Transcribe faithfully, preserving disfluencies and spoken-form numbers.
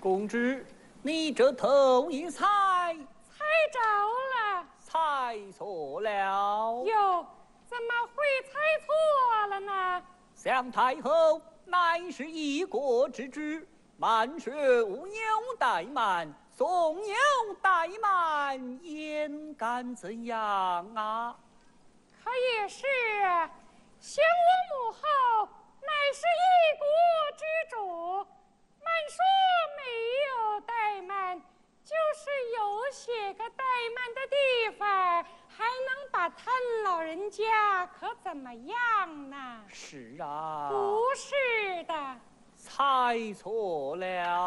公主，你这头一猜， 猜着了。 猜错了。 哟，怎么会猜错了呢？ 想太后乃是一国之主，满血无牛怠慢，送牛怠慢，焉敢怎样啊？ 可也是啊，想我母后乃是一国之主，慢说没有怠慢，就是有些个怠慢的地方，还能把他老人家可怎么样呢？ 是啊， 不是的， 猜错了。